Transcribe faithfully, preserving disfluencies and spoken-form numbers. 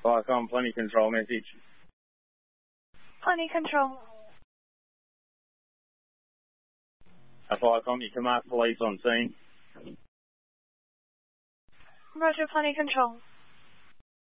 Viacom, plenty control message. Plenty control. Uh, Viacom, you can mark police on scene. Roger, plenty control.